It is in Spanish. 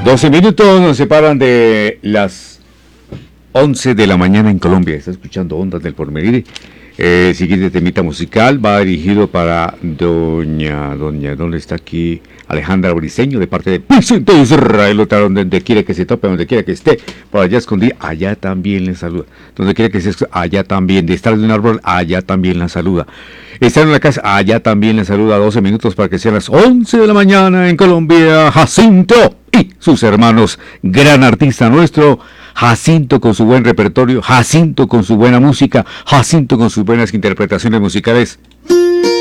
12 minutos nos separan de las 11 de la mañana en Colombia. Está escuchando Ondas del Porvenir. Siguiente temita musical va dirigido para doña, ¿dónde está aquí? Alejandra Briceño, de parte de Vicente Israel, donde quiera que se tope, donde quiera que esté, por allá escondida, allá también le saluda. Donde quiera que esté, allá también. De estar en un árbol, allá también la saluda. Estar en la casa, allá también le saluda. 12 minutos para que sean las 11 de la mañana en Colombia. Jacinto y sus hermanos, gran artista nuestro, Jacinto con su buen repertorio, Jacinto con su buena música, Jacinto con sus buenas interpretaciones musicales.